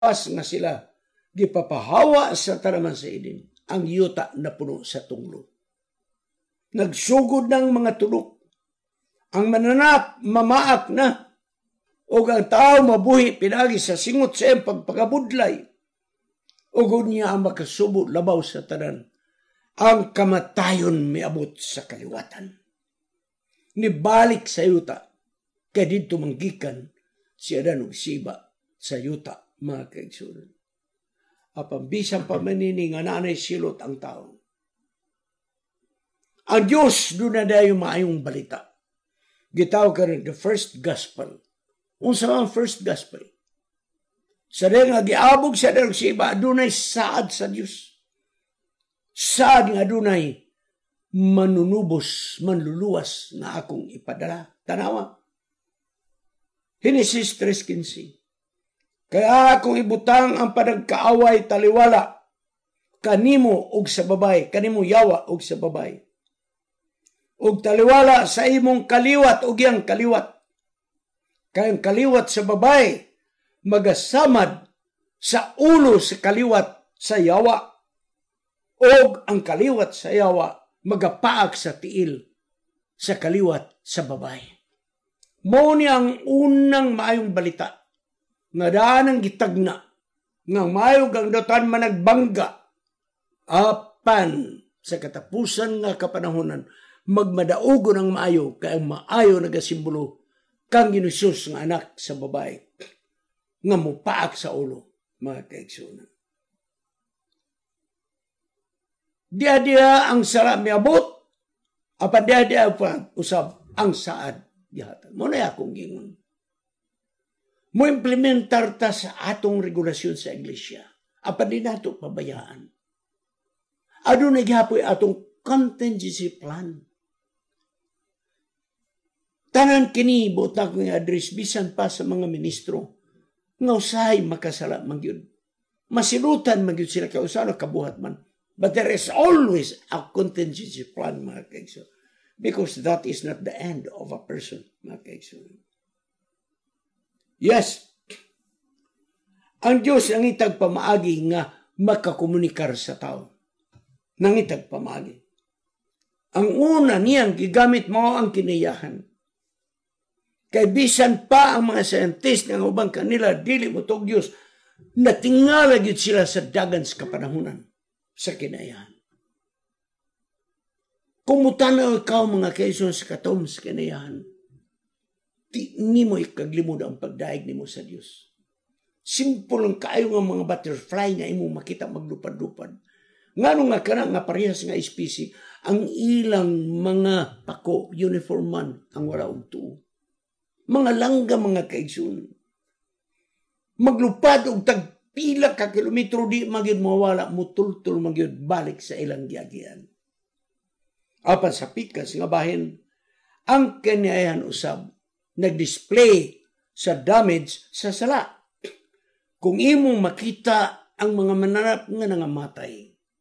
pas nga sila gipapahawa sa tanaman sa Eden, ang yuta na puno sa tunglo. Nagsugod ng mga tulok. Ang mananap, mamaak na. O ang tao mabuhi pinagi sa singot sa iyang pagpagabudlay. Ugod niya ang makasubo labaw sa tanan. Ang kamatayon miabot sa kaliwatan. Nibalik sa yuta. Kaya dito manggikan si Adan ug si Eva sa yuta, mga kaigsunan. Apambisan pa manini nga nanay silot ang tao. Ang Diyos doon na dayo maayong balita. Gitawag ka rin the first gospel. Unsa ang first gospel? Sa rin nga giabog sa Adan ug si Eva, adunay saad sa Diyos. Saad nga adunay manunubos, manluluwas na akong ipadala. Tanawa. Genesis 3:15. Kaya akong ibutang ang panagkaaway taliwala kanimo og sa babay, kanimo yawa og sa babay. Og taliwala sa imong kaliwat og iyang kaliwat. Kayang kaliwat sa babay magasamad sa ulo sa kaliwat sa yawa. Og ang kaliwat sa yawa magapaak sa tiil sa kaliwat sa babay. Mao ni ang unang maayong balita nga daanang gitagna nga maayong ang dotan managbangga apan sa katapusan nga kapanahonan magmadaugon ang maayo kay ang maayo nagasimbolo kang Hesus nga anak sa babae nga mopaak sa ulo, mga kaigsunan. Dia ang sala miabot apan dia pa usab ang saad gihatan. Mo na akong gingon. Mo implementar ta sa atong regulasyon sa iglesia. Apan di nato pabayaan. Adunay gihapoy atong contingency plan. Tanan kini butang ko nga address bisan pa sa mga ministro nga usahay makasala magyud. Masilutan magyud sila kay usa kabuhat man. But there is always a contingency plan, mga kaigsunan. Because that is not the end of a person, mga kaigsunan. Yes, ang Diyos ang itag pamaagi nga makakomunikar sa tao. Nangitag pamaagi. Ang una niyang gigamit mo ang kinayahan. Kay bisan pa ang mga scientist nga ubang kanila dili mo tog Diyos, natingala gyud sila sa dagan sa kapanahunan sa kinayahan. Kung mutanaw ikaw mga kaigsunan sa katom sa kinayahan, di mo ikaglimod ang pagdaig nimo sa Dios. Simple lang kaayo nga mga butterfly nga imo makita maglupad-lupad. Ngano nga kana nga parehas nga espesi ang ilang mga pako uniform man ang wala og tuo. Mga langga mga kaigsunan. Maglupad og tagpila ka kilometro di magyud mawala mutultul magyud balik sa ilang giagian. Apan sa pikas nga bahin ang kinayahan usab nag-display sa damage sa sala. Kung imong makita ang mga mananap nga nangamatay,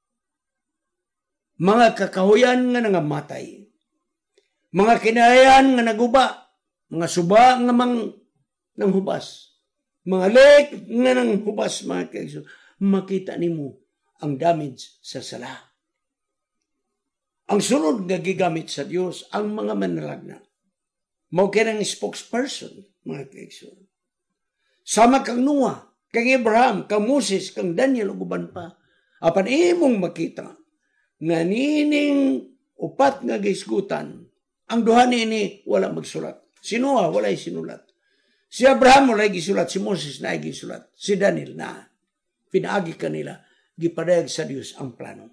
mga kakahuyan nga nangamatay, mga kinayahan nga naguba, mga suba nga nanghubas, mga lek nga nanghubas, mga kaigsunan, makita nimo ang damage sa sala. Ang sunod nga gigamit sa Dios ang mga manlalagna. Mao kinang spokesperson, mga kaigsunan. Sama kang Noah, kang Abraham, kang Moses, kang Daniel ug uban pa. Apan imong makita nga nining upat nga gisgutan, ang duha niini wala magsulat. Si Noah walay sinulat. Si Abraham walay gisulat, si Moses na gisulat, si Daniel na. Pinaagi kanila gipadayag sa Dios ang plano.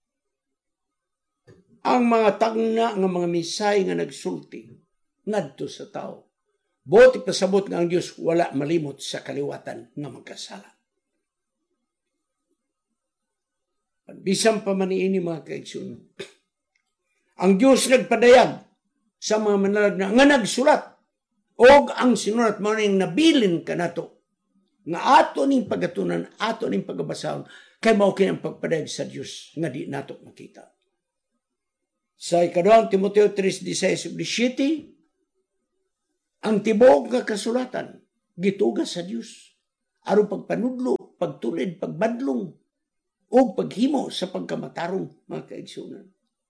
Ang mga tagna nga mga misay nga nagsulti ngadto sa tao. Buti pasabot nga ang Dios wala malimot sa kaliwatan nga magkasala. Bisan pa man niini mga kaigsunan. Ang Dios nagpadayag sa mga manlalagna nga nagsulat og ang sinulat mo ning nabilin kanato nga ato ning pagatunan, ato ning pagbasahon kay mao kini ang pagpadayag sa Dios nga di nato makita. Sa ikaduhang Timoteo 3:16-17, ang tibok nga kasulatan gitugas sa Dios. aron pagpanudlo, pagtulid, pagbadlong, o paghimo sa pagkamatarong, mga kaigsunan.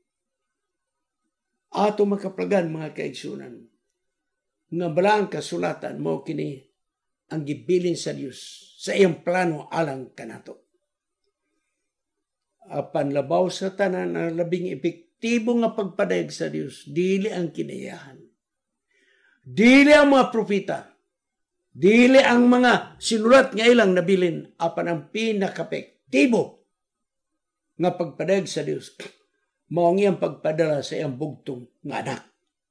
Ato makaplagan, mga kaigsunan, nga balang kasulatan mo kini ang gibilin sa Dios sa iyang plano alang kanato. Apan labaw sa tanan ang labing epektibo nga pagpadayag sa Dios, dili ang kinayahan. Dili ang mga propeta, dili ang mga sinulat nga ilang nabilin, apan ang pinaka-epektibo nga pagpadayag sa Dios, mao ang iyang pagpadala sa iyang bugtong nga anak.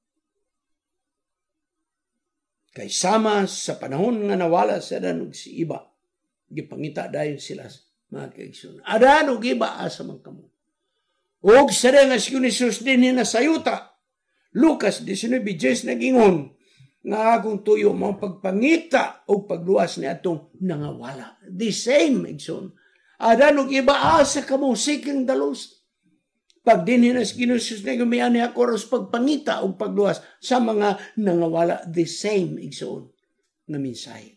Kay sama sa panahon nga nawala sa adan ug si iba, gipangita dayon sila, mga kaigsunan. Adan ug iba asa man kamo. Og sa nga si Jesus din hinasayuta. Lucas 19:10 nagingon nga akong tuyo mao pagpangita o pagluwas ni atong nangawala. The same, igsoon. Adan ug iba asa kamo, seeking the lost. Pag dinhin na si Jesus na gumiyan niya koros pagpangita o pagluwas sa mga nangawala, the same, igsoon, na mensahe.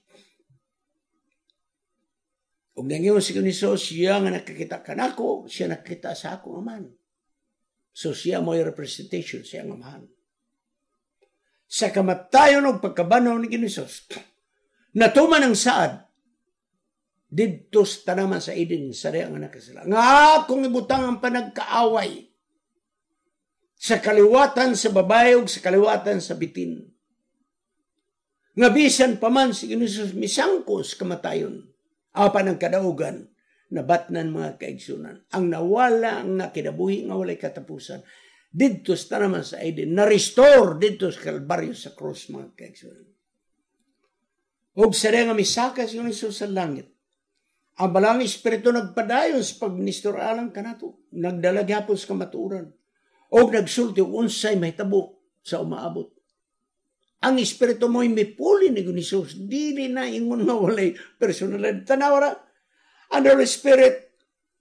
Ug nangyong si Jesus, siya nga nakakita kanako, siya nakakita sa akong amahan. So siya mo'y representation, siya ang amahan. Sa kamatayon o pagkabanaw ni Jesus, natuman ang saad, didto sa tanaman sa Eden, sa reyang anak sila. Nga akong ibutang ang panagkaaway sa kaliwatan sa babae o sa kaliwatan sa bitin. Nga bisan pa man si Jesus misangkos kamatayon, apan ang kadaugan, nabatnan mga kaigsunan. Ang nawala nga kinabuhi nga walay katapusan, didto sa tanaman sa Eden, na-restore didto sa Kalbaryo sa cross, mga kaigsunan. Og sa reyang misakas yung Jesus sa langit, ang balang espiritu nagpadayon sa pagminister alang kanato. Nagdala gyapon sa kamatuoran. O nagsulti o unsay mahitabo sa umaabot. Ang espiritu mo mipuli ni Jesus. Dili na ingon nga walay personalidad. Tanawara, and the Holy Spirit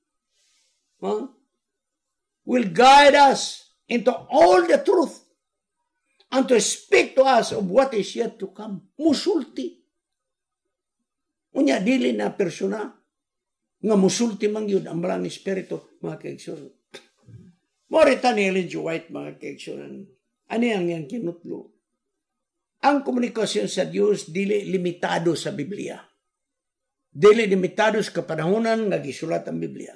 will guide us into all the truth and to speak to us of what is yet to come. Musulti. Unya, dili na persona nga musulti man yun ang malang espiritu, mga kaigsunan. Morita ni Ellen G. White, mga kaigsunan. Ano yung kinutlo? Ang komunikasyon sa Diyos dili limitado sa Biblia. Dili limitado sa kapanahonan nga gisulat ang Biblia.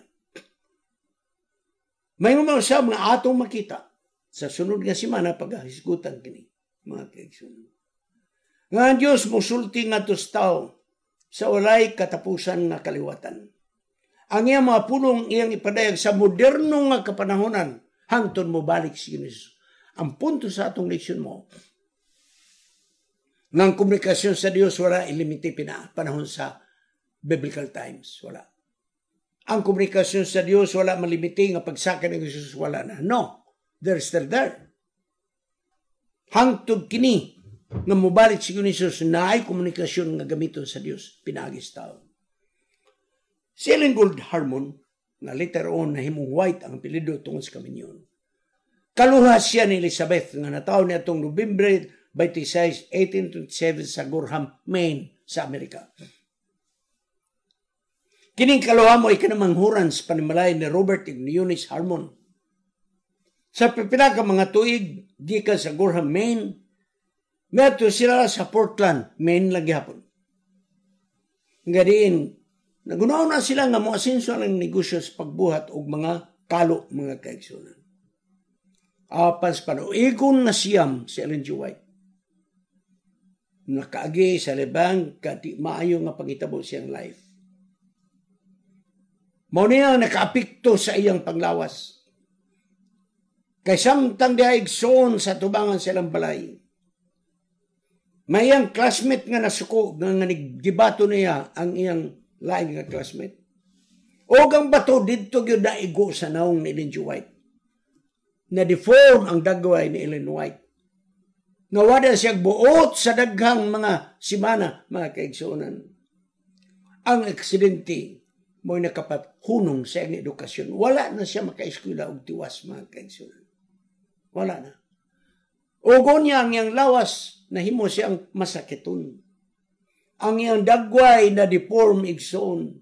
May umasa mga atong makita sa sunod nga simana paghahisgutan kini, mga kaigsunan. Nga ang Diyos musulti nga tos tao sa walay katapusan nga kaliwatan. Ang iyang mga pulong iyang ipadayag sa moderno nga kapanahonan hangtod mo balik si Jesus. Ang punto sa atong leksyon mo, ng komunikasyon sa Diyos wala ilimiti panahon sa biblical times. Wala. Ang komunikasyon sa Diyos wala malimiti nga pagsaka ng Jesus, wala na. No. They're still there. Hangtod kini nga mobalik si Jesus na ay komunikasyon nga gamiton sa Diyos pinagis tao. Si Ellen Gould Harmon, na later on na himong White ang apelyido tungod sa kaminyon. Kaluhas siya ni Elizabeth nga nataw niya itong Nobyembre 26, 1827 sa Gorham, Maine, sa Amerika. Kining kaluha mo ay kanamanghuran sa panimalay ni Robert Ignatius Harmon. Sa pipila mga tuig, gikan sa Gorham, Maine, meto sila sa Portland, Maine lagi hapon. Nga diin, nagunaw na sila nga mo asenso ang negosyo sa pagbuhat o mga kalo, mga kaigsunan. Apas panuigon na siyam si Ellen G. White. Nakaagi sa libang kati maayo nga pangitabo siyang life. Mao niya nakaapekto sa iyang panglawas. Kay samtang diay igsoon sa tubangan silang balay. May iyang classmate nga nasuko nga nagdibato niya ang iyang laing nga classmate. O ang bato dito gyud naigo sa naong ni Ellen G. White. Na-deform ang dagway ni Ellen White. Nawada siya buot sa daghang mga simana, mga kaigsunan. Ang aksidente mo'y nakapathunong sa iyang edukasyon. Wala na siya makaeskwela og tiwas, mga kaigsunan. Wala na. Ugo niya ang iyang lawas, nahimo siyang masakiton. ang iyang dagway na deform igsoon.